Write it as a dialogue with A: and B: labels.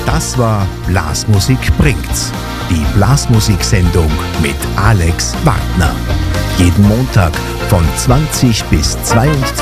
A: Das war Blasmusik bringt's. Die Blasmusiksendung mit Alex Wagner. Jeden Montag von 20 bis 22